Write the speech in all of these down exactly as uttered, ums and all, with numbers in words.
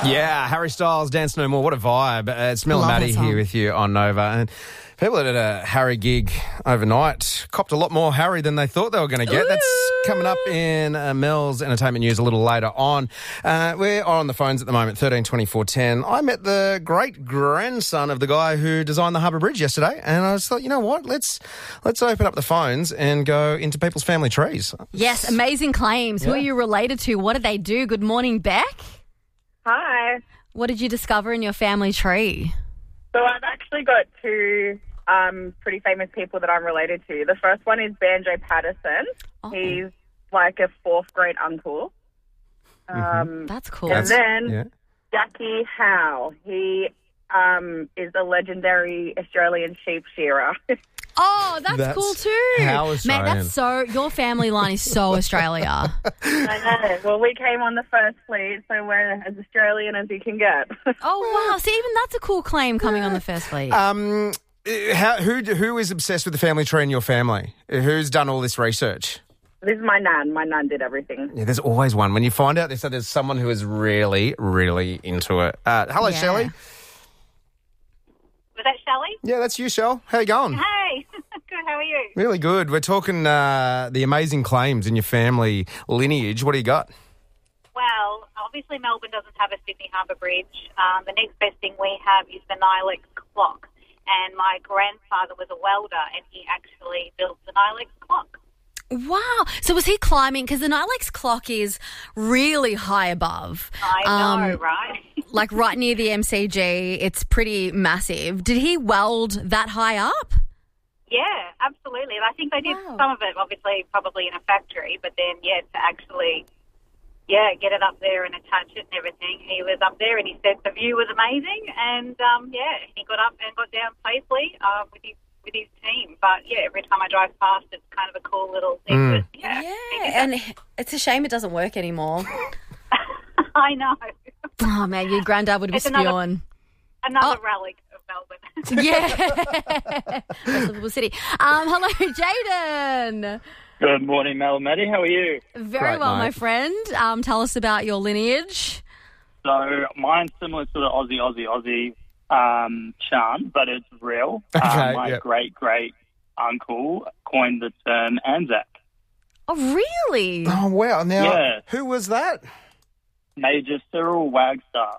Yeah, Harry Styles, Dance No More. What a vibe. Uh, it's Mel and Love Maddie that song. here with you on Nova. And people that at a Harry gig overnight copped a lot more Harry than they thought they were going to get. Ooh. That's coming up in uh, Mel's entertainment news a little later on. Uh, we're on the phones at the moment, thirteen twenty-four ten. I met the great-grandson of the guy who designed the Harbour Bridge yesterday, and I just thought, you know what, let's let's open up the phones and go into people's family trees. Yes, amazing claims. Who Yeah. are you related to? What do they do? Good morning, Beck. Hi. What did you discover in your family tree? So I've actually got two um, pretty famous people that I'm related to. The first one is Banjo Patterson. Oh. He's like a fourth grade uncle. Um, That's cool. and then Yeah. Jackie Howe. He um, is a legendary Australian sheep shearer. Oh, that's, That's cool too. how Mate, Australian. that's so, your family line is so Australia. I know. Well, we came on the first fleet, so we're as Australian as you can get. Oh, wow. See, even that's a cool claim coming on the first fleet. Um, uh, how, who who is obsessed with the family tree in your family? Uh, Who's done all this research? This is my nan. My nan did everything. Yeah, there's always one. When you find out there's, there's someone who is really, really into it. Uh, hello, Yeah. Shelley. Was that Shelley? Yeah, that's you, Shell. How you going? Hey, good. How are you? Really good. We're talking uh, the amazing claims in your family lineage. What do you got? Well, obviously Melbourne doesn't have a Sydney Harbour Bridge. Um, the next best thing we have is the Nilex clock. And my grandfather was a welder, and he actually built the Nilex clock. Wow. So was he climbing? Because the Nilex clock is really high above. I know, Um, right? Like right near the M C G. It's pretty massive. Did he weld that high up? Yeah, absolutely. And I think they did Wow. some of it, obviously, probably in a factory, but then, yeah, to actually, yeah, get it up there and attach it and everything. He was up there and he said the view was amazing, and, um, yeah, he got up and got down safely uh, with his with his team. But, yeah, every time I drive past, it's kind of a cool little thing. Mm. But, yeah, he did that. And it's a shame it doesn't work anymore. I know. Oh, man, your granddad would be It's another- spewing. Another Oh. relic of Melbourne. Yeah. That's Liverpool City. Um, hello, Jaden. Good morning, Mel and Maddie. How are you? Very Great, well, mate. my friend. Um, tell us about your lineage. So mine's similar to the Aussie, Aussie, Aussie um, charm, but it's real. Okay, uh, my yep. great, great uncle coined the term Anzac. Oh, really? Oh, wow. Now, Yeah. who was that? Major Cyril Wagstaff.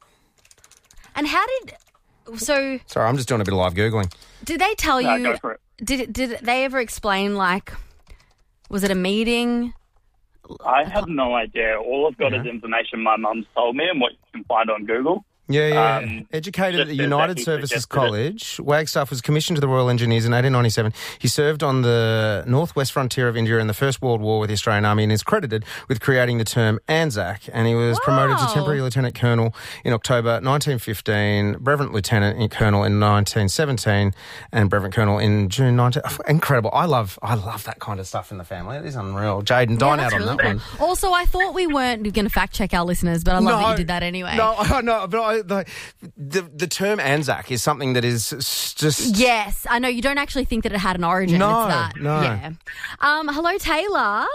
And how did... So, Sorry, I'm just doing a bit of live Googling. did they tell No, you... go for it. Did did they ever explain, like, was it a meeting? I have no idea. All I've got is information my mum's told me and what you can find on Google. Yeah, yeah. Um, Educated at just the says United that he Services suggested it. College, Wagstaff was commissioned to the Royal Engineers in eighteen ninety-seven. He served on the northwest frontier of India in the First World War with the Australian Army and is credited with creating the term Anzac. And he was promoted to Wow. temporary lieutenant colonel in October nineteen fifteen, brevet lieutenant colonel in nineteen seventeen, and brevet colonel in June nineteen. Oh, incredible! I love, I love that kind of stuff in the family. It is unreal. Jaden, dine Yeah, out that's on really that cool. one. Also, I thought we weren't going to fact check our listeners, but I love that you did that anyway. No, I know, but I, the, the the term Anzac is something that is s- just Yes, I know. You don't actually think that it had an origin. No, it's that. no. Yeah. Um, hello, Taylor.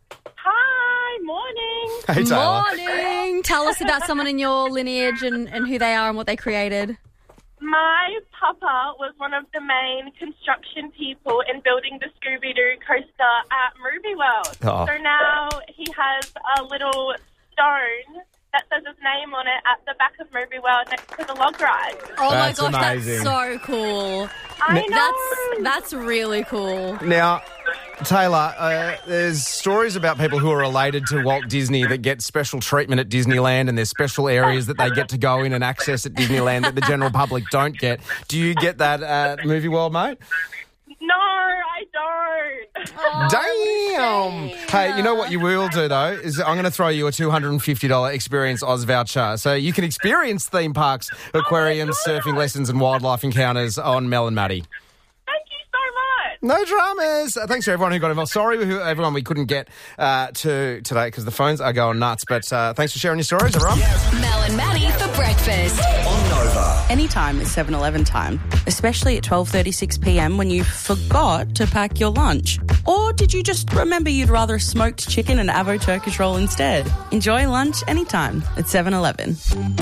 Hi, morning. Hey, Taylor. Morning. Tell us about someone in your lineage and, and who they are and what they created. My papa was one of the main construction people in building the Scooby-Doo coaster at Movie World. Oh. So now he has a little stone that says his name on it at the back of Movie World next to the log ride. Oh That's my gosh, amazing. that's so cool. I know. That's that's really cool. Now, Taylor, uh, there's stories about people who are related to Walt Disney that get special treatment at Disneyland, and there's special areas that they get to go in and access at Disneyland that the general public don't get. Do you get that at Movie World, mate? No, I don't. Oh, Damn! Hey, you know what you will do, though, is I'm going to throw you a two hundred fifty dollars Experience Oz voucher. So you can experience theme parks, aquariums, surfing lessons and wildlife encounters on Mel and Maddie. Thank you so much. No dramas. Uh, Thanks to everyone who got involved. Sorry to everyone we couldn't get uh, to today because the phones are going nuts. But uh, thanks for sharing your stories, everyone. Mel and Maddie for breakfast. On Nova. Anytime is seven eleven time, especially at twelve thirty-six p m when you forgot to pack your lunch. Or did you just remember you'd rather a smoked chicken and avo Turkish roll instead? Enjoy lunch anytime at seven eleven.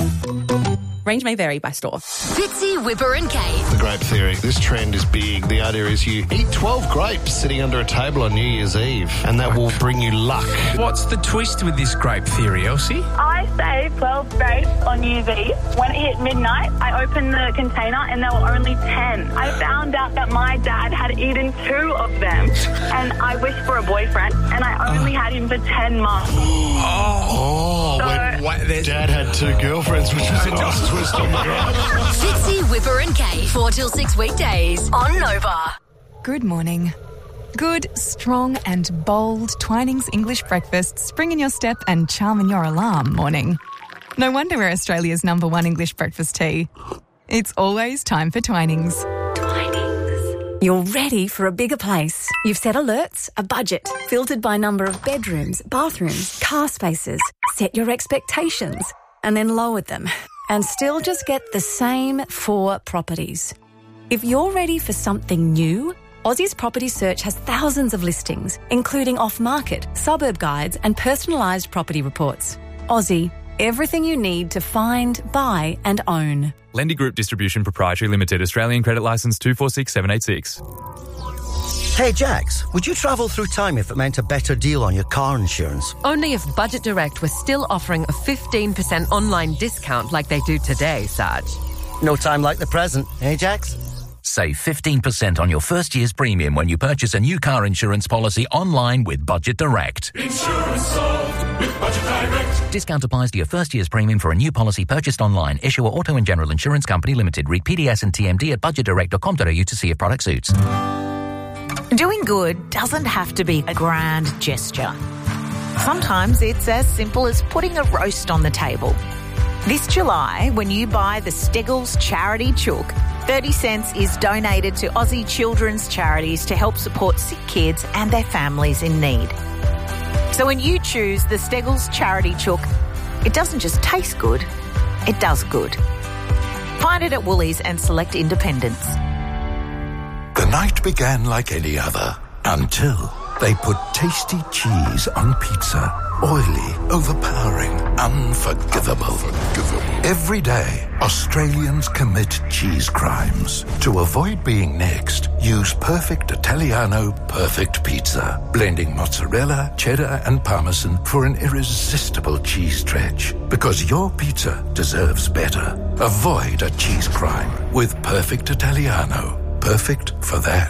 Range may vary by store. Fitzy, Whipper and Kate. The grape theory. This trend is big. The idea is you eat twelve grapes sitting under a table on New Year's Eve, and that will bring you luck. What's the twist with this grape theory, Elsie? I saved twelve grapes on New Year's Eve. When it hit midnight, I opened the container and there were only ten. I found out that my dad had eaten two of them, and I wished for a boyfriend, and I only had him for ten months. Oh, So- when what, Dad had two girlfriends, which was a nice twist on the grapes. Fitzy, Whipper and Kate. four till six weekdays on Nova. Good morning. Good, strong and bold Twinings English breakfast spring in your step and charm in your alarm morning. No wonder we're Australia's number one English breakfast tea. It's always time for Twinings. You're ready for a bigger place. You've set alerts, a budget, filtered by number of bedrooms, bathrooms, car spaces, set your expectations, and then lowered them, and still just get the same four properties. If you're ready for something new, Aussie's Property Search has thousands of listings, including off-market, suburb guides, and personalised property reports. Aussie, everything you need to find, buy, and own. Lendy Group Distribution Proprietary Limited, Australian Credit Licence two four six seven eight six. Hey Jax, would you travel through time if it meant a better deal on your car insurance? Only if Budget Direct was still offering a fifteen percent online discount like they do today, Sarge. No time like the present, eh Jax? Save fifteen percent on your first year's premium when you purchase a new car insurance policy online with Budget Direct. Insurance solved with Budget Direct. Discount applies to your first year's premium for a new policy purchased online. Issuer Auto and General Insurance Company Limited. Read P D S and T M D at budget direct dot com dot a u to see if product suits. Doing good doesn't have to be a grand gesture. Sometimes it's as simple as putting a roast on the table. This July, when you buy the Steggles Charity Chook, thirty cents is donated to Aussie children's charities to help support sick kids and their families in need. So when you choose the Steggles Charity Chook, it doesn't just taste good, it does good. Find it at Woolies and select independents. The night began like any other until they put tasty cheese on pizza. Oily, overpowering, unforgivable. Every day, Australians commit cheese crimes. To avoid being next, use Perfect Italiano Perfect Pizza, blending mozzarella, cheddar and parmesan for an irresistible cheese stretch. Because your pizza deserves better. Avoid a cheese crime with Perfect Italiano. Perfect for that.